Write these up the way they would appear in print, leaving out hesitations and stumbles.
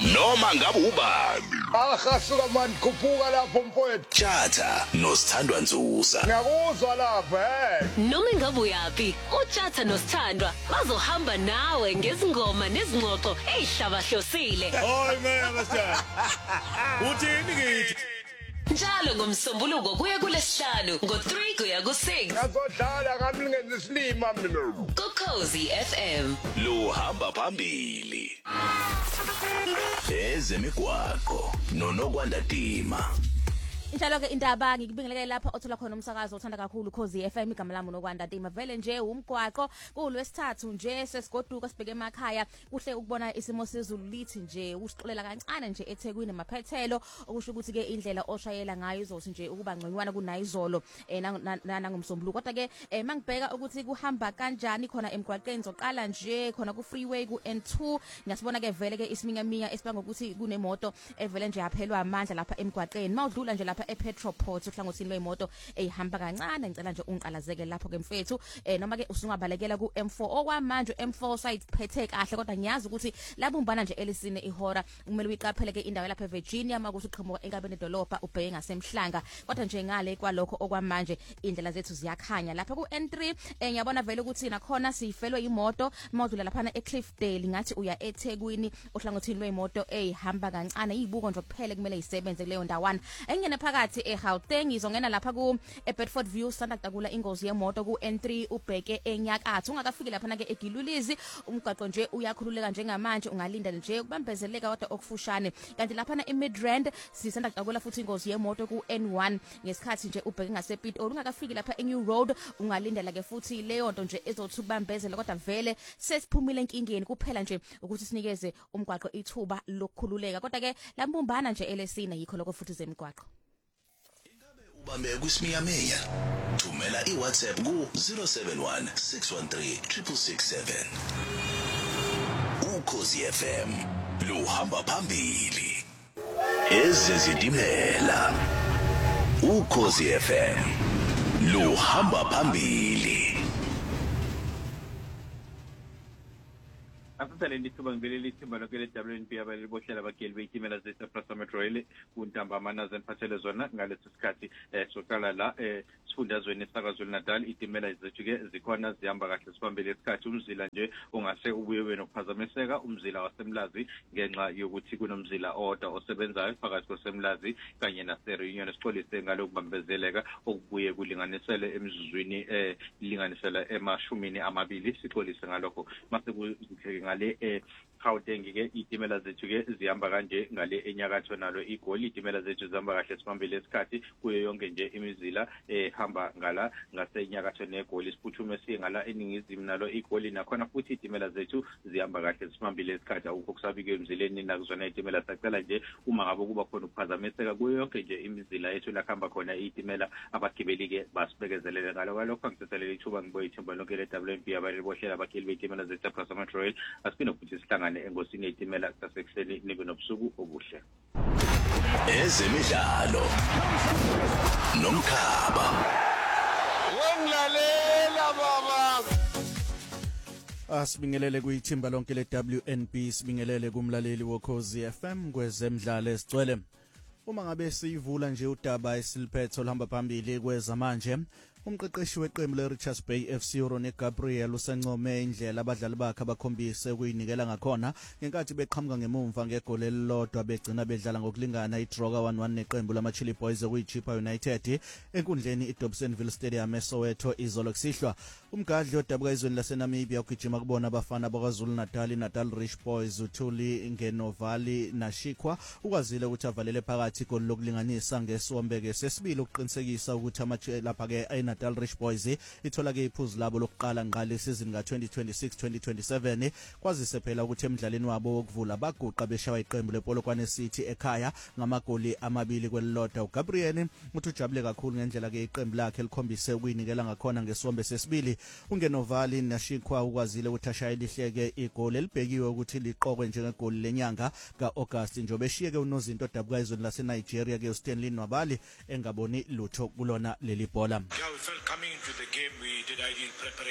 noma ngabe ubani. Akasuka manje khuphuka lapho mfowethu. Chatha noSithandwa Nzusa. Ngiyakuzwa lapha Noma ngabe uyaphi, uChatha noSithandwa bazohamba nawe ngezingoma nezingxoxo ezihlabahlosile. Hayi mina masithandwa. Uthini kithi? Njalo ngomsombuluko kuya kulesihlanu ngo3 kuya ku6. ngazodlala kamli ngenza isilima mina. Ukhozi FM. Lo hamba phambili. Ezemigwaqo noNokwanda Dima. Njalo ke indaba ngikubingeleke lapha othola khona umsakazo othanda kakhulu Khosi FM igama lami nokwanda Dima vele nje umgwaqo kulwesithathu nje sesigoduka sibheke emakhaya kuhle ukubona isimo sezulu lithi nje usixolela kancane nje eThekwini maphethelo okusho ukuthi ke indlela oshayela ngayo izothi nje ukuba ngconywana kunayizolo nangomsombuluko kodwa ke mangibheka ukuthi kuhamba kanjani khona emgwaqeni zoqala nje khona ku freeway ku N2 ngiyasibona ke vele ke isiminyaminya esibanga ukuthi kunemoto evele nje yaphelwa amandla lapha emgwaqeni mawudlula nje lapha ePetroport uhlangothini lwemoto ehamba kancane ngicela nje ungiqalazeke lapho ke mfethu noma ke usungabalekela ku M4 okwamanje M4 site phethe kahle kodwa ngiyazi ukuthi labumbana nje elisine ihora kumele uyiqaphele ke indawo lapha eVirginia makuthi uqhamuka enkabeni edolobha ubheke ngasemhlanga kodwa nje ngale kwalokho okwamanje indlela zethu ziyakhanya lapha ku N3 ngiyabona vele ukuthi nakhona sifelwe imoto mawudlula lapha eCliffdale ngathi uya eThekwini uhlangothini lwemoto ehamba kancane izibuko nje kuphele kumele isebenze kuleyo ndawana engene phakathi eGauteng izongena lapha ku eBedford View sandaqakula ingozi yemoto ku N3 ubheke enyakatho ungakafiki lapha ke eGilulizi umgaqo nje uyakhululeka njengamanje ungalinda nje ukubambezeleka kodwa okufushane kanti lapha eMidrand sisandaqakula futhi ingozi yemoto ku N1 ngesikhathi nje ubheke ngasePitoli ungakafiki lapha eNew Road ungalindela ke futhi leyo nto nje ezothi ukubambezela kodwa vele sesiphumile enkingeni kuphela nje ukuthi sinikeze umgwaqo ithuba lokukhululeka kodwa ke lambumbana nje elesine yikho lokho futhi zemgwaqo Ubambe kusiminyaminya. Thumela iWhatsApp ku 071 613 667. Ukhozi FM lo hamba phambili. Ezezitimela. Ukhozi FM lo hamba phambili. Asithaleni ithuba ngibelele ithimba lonke le-WNP abalibohlela abageli beitimela zeSaprasa Metro Rail kuntambama nazemphathele zona ngalesi sikhathi soqala la sifundazweni eSakazulu-Natal itimela zethu-ke zikhona zihamba kahle sibambele isikhathi umzila nje ungase ubuye ube nokuphazamiseka umzila waseMlazi ngenxa yokuthi kunomzila owodwa osebenzayo phakathi kwaseMlazi kanye naseReunion sixolise ngalokubambezeleka okubuye kulinganisele emizuzwini lilinganisela ema-20 sixolise ngalokho mase ngale Gauteng ke itimela zethu ke zihamba kanje ngale enyakatho nalo igoli itimela zethu zihamba kahle sibambele isikhathi kuyo yonke nje imizila ehamba ngala ngasenyakatho negoli siphuthume singala eningizimu nalo igoli nakhona futhi itimela zethu zihamba kahle sibambele isikhathi akukho kusabike emzileni nakuzona itimela sacela nje uma ngabe kuba khona ukuphazamiseka kuyo yonke nje imizila yethu lakhamba khona itimela abagibeli ke basibekezelele ngalo kwalokho ngiseselela ithuba ngiboye ithimba lonke le-WNP abalibohlela abageli beitimela zeSaprasa Metro Rail asiphinda futhi sihlangane engosini yetimela sasekuseni nibe nobusuku obuhle. Ezemidlalo nomkhaba. Wenglalela baba. Asibingelele kuyithimba lonke le-WNP sibingelele kumlaleli woKhosi FM kwezemidlalo esicwele. Uma ngabe siyivula nje udaba esiliphetho olhamba phambili kwezamanje umqeqeshi weqembu leRichards Bay FC uRone Gabriel usencome indlela abadlali bakhe abakhombise ukuyinikela ngakhona ngenkathi beqhamuka ngemumva ngegoli elilodwa begcina bedlala ngokulingana iDroga 1-1 neqembu lamaChili Boys okuyiChippa United enkundleni iDobsonville Stadium eSoweto izolo kusihlwa umgadli odabuka izweni laseNamibia ugijima kubona abafana bakwaZulu Natal Rich Boys uThuli Ngenovali naShikwa ukwazile ukuthi avalele phakathi igoli lokulinganisa ngeSombeke sesibili ukuqinisekisa ukuthi amaChili lapha ke Natal Rich Boys ithola ke iphuzu labo lokuqala ngale season ka2026-2027 kwazise phela ukuthi emidlalweni wabo wokuvula baguqa beshawa iqembu lePolokwane City ekhaya ngamagoli 2 kwelilodwa uGabriel uthi ujabule kakhulu ngendlela ke iqembu lakhe likhombise ukuyinikela ngakhona ngesombe sesibili ungenovali nashikwa ukwazile ukuthi ashaya lihleke igoli elibhekiwe ukuthi liqokwe njengegoli lenyanga kaAugust njobe eshiyeke unozinto odabuka izweni laseNigeria ke uStanley Nwabali engaboni lutho kulona leli bhola. We felt coming into the game we did ideal preparation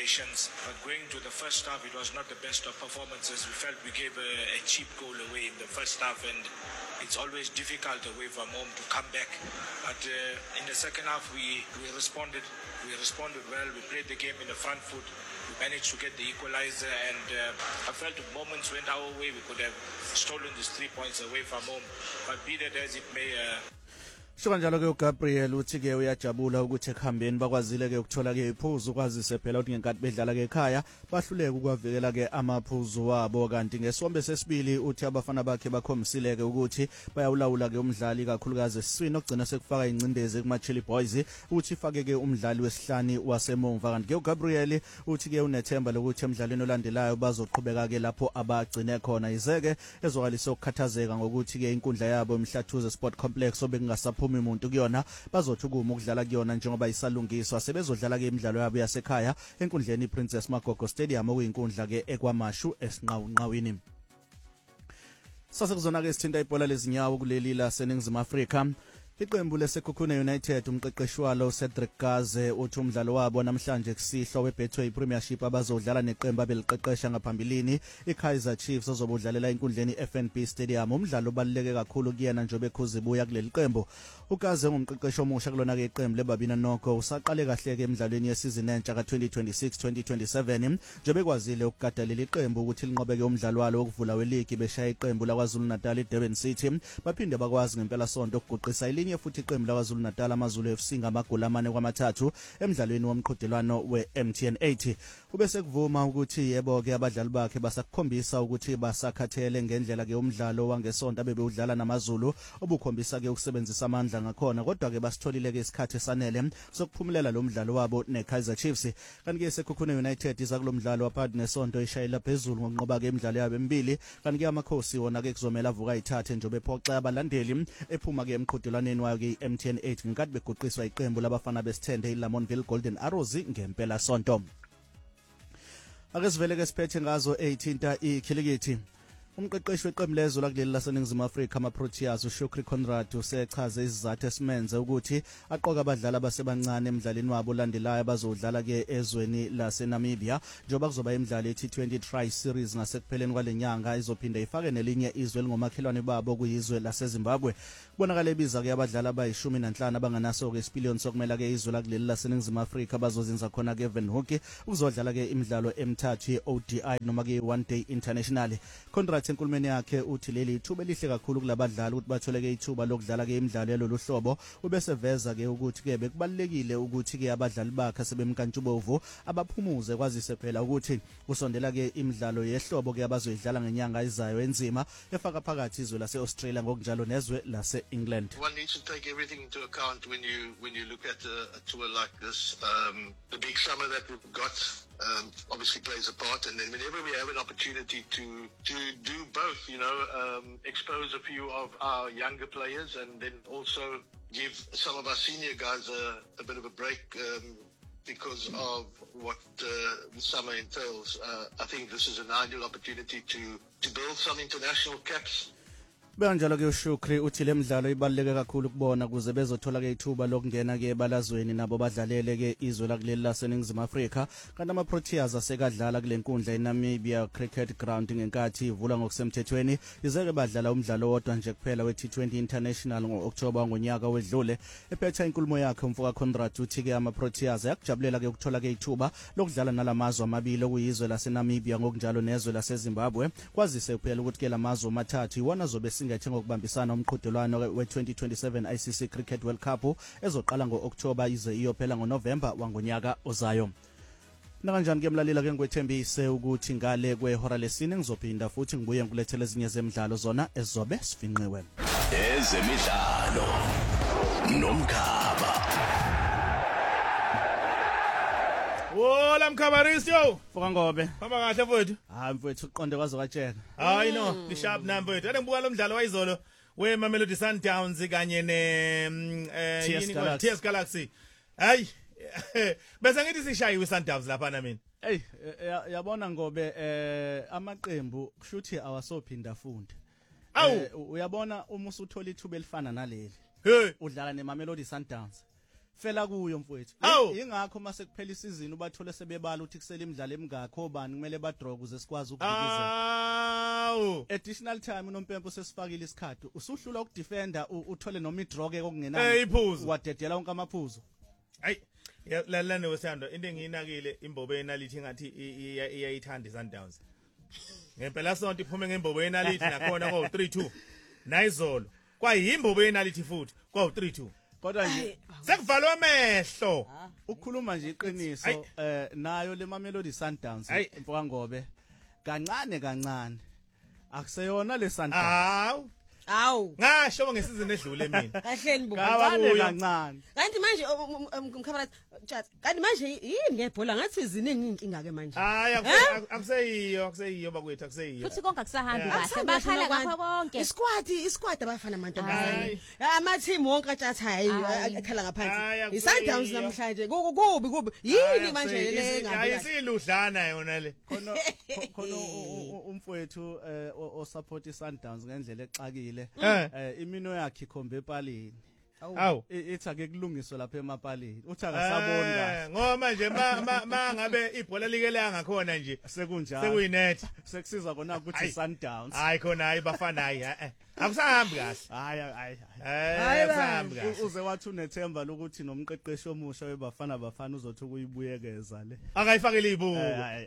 situations. But going to the first half, it was not the best of performances. We felt we gave a cheap goal away in the first half, and it's always difficult away from home to come back. But in the second half, we responded. We responded well. We played the game in the front foot. We managed to get the equalizer, and I felt if moments went our way, we could have stolen these 3 points away from home. But be that as it may, Sho kanjalo ke uGabriel uthi ke uyajabula ukuthi ekuhambeni bakwazile ke ukuthola ke iphuzu kwazise phela ukuthi ngenkathi bedlala ke ekhaya bahluleke ukwavikela ke amaphuzu wabo kanti ngesombe sesibili uthi abafana bakhe bakhomisile ke ukuthi bayawulawula ke umdlali kakhulukazi esiswini okugcina sekufaka incindezi kuma Chili Boys uthi ifake ke umdlali wesihlanu wasemumva kanti ke uGabriel uthi ke unethemba lokuthi emidlalweni olandelayo bazoqhubeka ke lapho abagcine khona izeke ezokalisa ukukhathazeka ngokuthi ke inkundla yabo eMhlathuze Sport Complex obekungasapho umuntu kuyona bazothi ukuma ukudlala kuyona njengoba isalungiswa sebezodlala ke imidlalo yabo yasekhaya enkundleni Princess Magogo Stadium okuyinkundla ke ekwamashu esinqawini. Sasekuzona ke sithinta ibhola lezinyawo kuleli la seningizimu Afrika. Iqembu leSekhukhune United umqeqeshi walo Cedric Gaze uthi umdlalo wabo namhlanje kusihlo weBetway Premiership abazodlala neqembu abeliqeqesha ngaphambilini iKaizer Chiefs ozobudlalela inkundleni FNB Stadium. Umdlalo obaluleke kakhulu kuyena njobe khuzibuya kuleli qembu. uGaze ngumqeqeshi omusha kulona ke iqembu leBabina Noko usaqale kahle ke emidlalweni yesizini entsha ka2026-2027 njobe kwazile ukugada leli qembu ukuthi linqobeke umdlalo walo wokuvula weligi beshaya iqembu laKwaZulu Natal iDurban City baphinde bakwazi ngempela sonto ukuguqisa elinye futhi iqembu laKwaZulu Natal amaZulu FC ngamagoli 4-3 emidlalweni womqhudelwano weMTN 80 ubese kuvuma ukuthi yebo ke abadlali bakhe basakukhombisa ukuthi basakhathele ngendlela ke umdlalo wangesonto abebewudlala namaZulu obukhombisa ke ukusebenzisa amandla ngakhona kodwa ke basitholile ke isikhathi esanele sokuphumelela lo mdlalo wabo neKaizer Chiefs kanti ke Sekhukhune United iza kulomdlalo waphakathi nesonto ishayela phezulu ngokunqoba ke imidlalo yabo emibili kanti ke amakhosi wona ke kuzomela avuka ithathe njobe phoxa abalandeli ephuma ke emqhudelwaneni wayo ke MTN 8 ngenkathi beguqiswa iqembu labafana besithende iLamontville Golden Arrows ngempela sonto. Ake sivele ke siphethe ngazo 18 ikhilikithi. Umqeqeshi weqembu lezwe lakuleli laseningizimu Afrika amaProteas uShukri Conrad usechaze isizathu esimenze ukuthi aqoka abadlali abasebancane emidlalweni wabo olandelayo bazodlala ke ezweni laseNamibia njengoba kuzoba imidlalo ye-T20 Tri Series ngasekupheleni kwalenyanga izophinda ifake nelinye izwe lingomakhelwane babo kuyizwe laseZimbabwe. Kubonakala ebiza ke abadlali abayi15 abanganaso ke isipiliyoni sokumela ke izwe lakuleli laseningizimu Afrika bazozinza khona ke Windhoek ukuzodlala ke imidlalo emithathu ye-ODI noma ke one day international. Conrad enkulumeni yakhe uthi leli ithuba elihle kakhulu kulabadlali ukuthi bathole ke ithuba lokudlala ke imidlalo yalolu hlobo ubese veza ke ukuthi ke bekubalekile ukuthi ke abadlali bakhe sebemkantshubovu abaphumuze kwazise phela ukuthi kusondela ke imidlalo yehlobo ke abazoyidlala ngenyanga izayo enzima efaka phakathi izwe laseAustralia ngokunjalo nezwe laseEngland. One needs to take everything into account when you look at a tour like this. The big summer that we've got obviously plays a part, and then whenever we have an opportunity to do both, expose a few of our younger players and then also give some of our senior guys a bit of a break because of what the summer entails. I think this is an ideal opportunity to build some international caps. Banjalo ke uShukri uthi lemidlalo ibaluleke kakhulu kubona kuze bezothola ke ithuba lokungena ke balazweni nabo badlalele ke izwe lakuleli laseningizimu Afrika kanti amaProteas asekadlala kule nkundla eNamibia Cricket Ground ngenkathi ivula ngokusemthethweni izeke badlala umdlalo wodwa nje kuphela we-T20 International ngo-October ngonyaka wedlule ephetha inkulumo yakhe umfoka Conrad uthi ke amaProteas ayakujabulela ke ukuthola ke ithuba lokudlala nalamazwe amabili okuyizwe laseNamibia ngokunjalo nezwe laseZimbabwe kwazise kuphela ukuthi ke lamazwe amathathu iwona zobe ngethe ngokubambisana umqhudelwano we-2027 ICC Cricket World Cup ezoqala ngo-October ize iyophela ngoNovember wangonyaka ozayo. Nakanjani ke mlalila ke ngwethembise ukuthi ngale kwehora lesine ngizophinda futhi ngibuye ngkulethele ezinye zemidlalo zona ezobe sifinqiwe. Ezemidlalo nomkhaba. Wola mkhabarisyo Foka Ngobe baba kahle mfowethu mfowethu uqonde kwazo katshela hayi no lisharp number wethu ade ngibuka lo mdlalo wayizolo weMamelodi Sundowns kanye ne TS Galaxy hayi bese ngithi sishayiwe Sundowns lapha na mina yabona Ngobe amaqembu kushuthi awasophinda funde uyabona uma usuthola ithuba elifana naleli udlala neMamelodi Sundowns fela kuyo mfowethu Hawu. ingakho mase kuphela isizini ubathole sebebala uthi kusele imidlalo emingakho obani kumele ba draw ukuze sikwazi ukudikizela Awu. additional time unompempo sesifakile isikhathi usuhlula ukudefender uthole noma idraw ke okungenani Iphuzu. wadedela wonke amaphuzu Hayi lalane wesando into engiyinakile imbobo yenalithi ngathi iyayithanda iSundowns. Ngempela sonto iphume ngembobo yenalithi nakhona kwa 3-2. Nayizolo. Kwayimbobo yenalithi futhi kwa 3-2. kodwa nje Sekuvalwa amehlo. ukukhuluma nje iqiniso nayo le Mamelodi Sundowns mfowanggobe kancane akuseyona le Sundowns Awu. Ngasho ngesizini edlule mina. Kahleni bo. kancane Kanti manje umkhaphakathi chat. Kanti manje yini ngebhola ngathi iziningi inkinga ke manje. Hayi akuseyiyo bakwethu akuseyiyo. futhi konke akusahambi kahle bakhala ngakho konke Isquad abafana amantombazane. Ama team wonke chat hayi akhala ngaphansi. iSundowns namhlanje kubi yini manje le ngabe. Hayi siludlana yona le. khona umfowethu osupport iSundowns ngendlela exakile imino yakhe ikhombe epalini Awu ithi ake kulungiswe lapha emapalini uthi akasaboni kahle ngoba nje mangabe ibhola likelanga ngakhona nje sekunjalo sekuyinet sekusiza kona ukuthi Sundowns hayi khona hayi bafana hayi akusahambi kahle hayi akusahambi kahle uze wathi unethemba lokuthi nomqeqeshi omusha webafana uzothi ukuyibuyekeza le akayifakele ibuko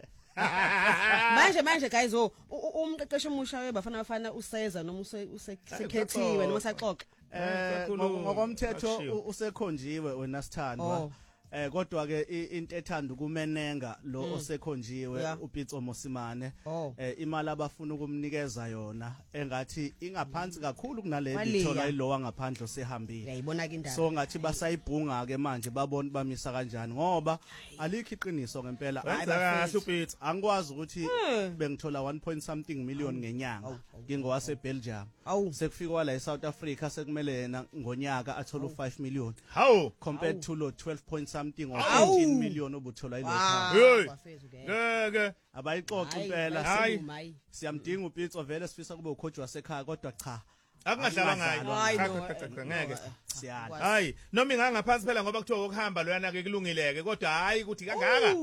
manje guys umqeqeshi omusha webafana useza noma usekhethiwe noma saxoxa ngokomthetho usekhonjiwe wena Sithandwa kodwa ke into ethanda ukumenenga lo osekhonjiwe uPitso Mosimane imali abafuna ukumnikeza yona engathi ingaphansi kakhulu kunaleli ithola ilowa ngaphandle osehambile uyayibona ke indaba so ngathi basayibhunga ke manje babona bamisa kanjani ngoba alikho iqiniso ngempela kahle uPitso angikwazi ukuthi bengithola 1 something million ngenyanga ngingowase Belgium sekufika la eSouth Africa sekumele yena ngonyaka athola 5 million compared to lo 12 something or 18 million obuthola ilokho ngeke abayixoxa impela hayi siyamdinga uPitso vele sifisa kube ucoach wasekhaya kodwa cha akungadlalwa ngayo ngeke siyala hayi noma ingangaphansi phela ngoba kuthiwa ukuhamba loyana ke kulungileke kodwa hayi ukuthi kangaka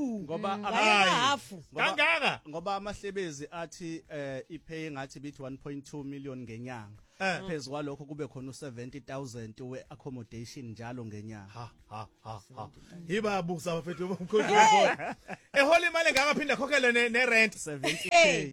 ngoba amahlebezi athi ipay ngathi bithi 1.2 million ngenyanga phezulu kwalokho kube khona u70,000 we accommodation njalo ngenyanga ibabusa bafethu bomkhosi webhola ehola imali engakaphinda khokhele ne rent 70k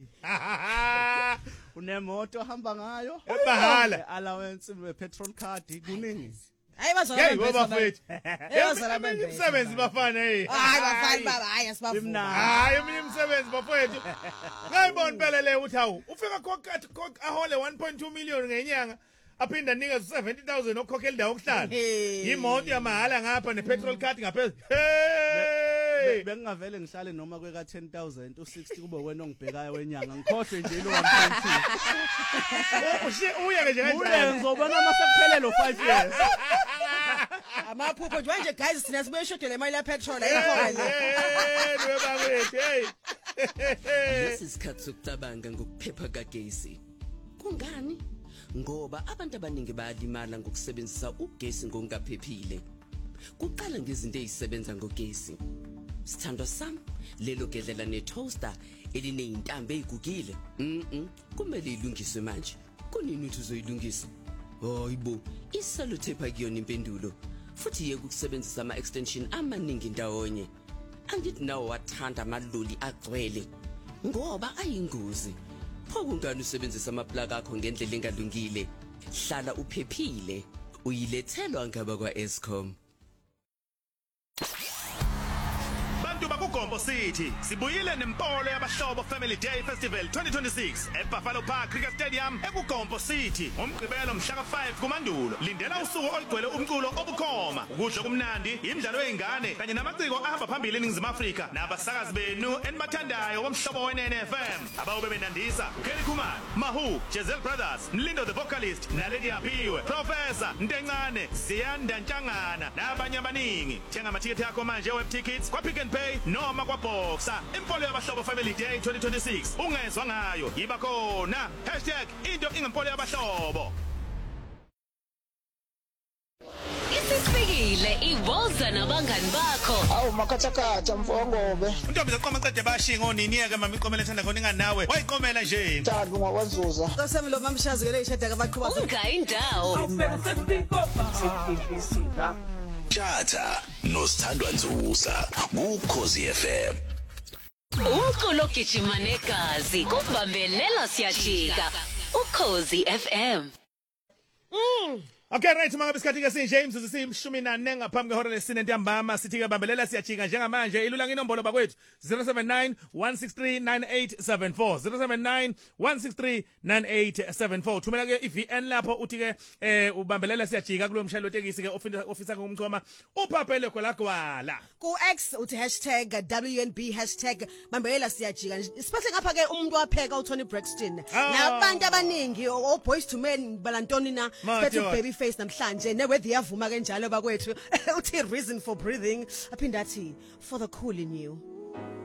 unemoto hamba ngayo ebahala allowance petrol card kuningi hayi bazona bafethu umsebenzi bafana hayi bafana hayi asibafuna hayi umsebenzi bafethu ngayibona impela le uthi awu ufika ahole 1.2 million ngenyanga aphinda nikeza 70,000 okukhokhela indawo okuhlala imoto yamahala ngapha nepetrol card ngaphezulu bengingavele ngihlale noma kweka 10,000 u60 kube wena ongibhekayo wenyanga ngikhohle nje lo 1.2 uye nje kanjani ngizobona mase kuphelelo 5 years amaphupho nje guys sina sibuye shodele imali ya petrol ayikhona lesisikhathi sokucabanga ngokuphepha kagesi kungani ngoba abantu abaningi bayalimala ngokusebenzisa ugesi ngokungaphephile kuqala ngezinto ezisebenza ngogesi Sithandwa sami lelo gedlela netoaster elineyintambo ezigugile kumele ilungiswe manje kunini uthi uzoyilungisa hayibo isellotape akuyona impendulo futhi yeke ukusebenzisa ama extension amaningi ndawonye angithi nawo wathanda amaloli agcwele ngoba ayingozi pho kungani usebenzisa amaplug akho ngendlela engalungile hlala uphephile uyilethelwa ngaba kwa Eskom Gombo City sibuyile nempolo yabahlobo Family Day Festival 2026 eBuffalo Park Cricket Stadium eGombo City ngomgqibelo mhla ka5 kuMandulo lindela usuku olugcwele umculo obukhoma ukudla kumnandi imidlalo yeingane kanye namaciko ahamba phambili eNingizimu Afrika nabasakazi benu enibathandayo bomhlobo weNFM abawe benandisa uKelly Khumalo Mahu Jezel Brothers Nlindo the vocalist naLady Aphiwe Professor Ntencane Ziyanda Ntshangana nabanye abaningi thenga amathiketi yakho manje web tickets kwa Pick n Pay noma kwa Boxer impolo yabahlobo Family Day 2026 ungezwe ngayo yiba khona #into ingempolo yabahlobo Isifikile iWorld Hawu makhathakhatha mfongobe. Untombi zaqoma qede bashinga oninieke mama iqomela ethanda khona inganawe. Wayiqomela nje. Thando ngakwanzuza. Qasemi lo mamshazi ke leyishada kabaqhuba. Ungayindawo. Tjata noSithandwa Nzuza kuKhosi FM. Umculo gijima negazi kubambelela siyajika. Ukhozi FM. Okay right mangabe isikhathi ke sinje imzuzu simshumi nane ngaphambi kwehora lesine ntambama sithi ke bambelela siyajika njengamanje ilula nginombolo bakwethu 079 163 9874 079 163 9874 thumela ke iVN lapho uthi ke ubambelela siyajika kulo mshayeli wetekisi ke ofisa ngomchoma uphaphele kwelagwala ku X uthi #WNB #bambelela siyajika siphathe ngapha ke umuntu wapheka uTony Braxton nabantu abaningi o Boys to Men balantoni na bethu baby face namhlanje neweather yavuma kanjalo bakwethu uthi reason for breathing aphinda athi for the cool in you.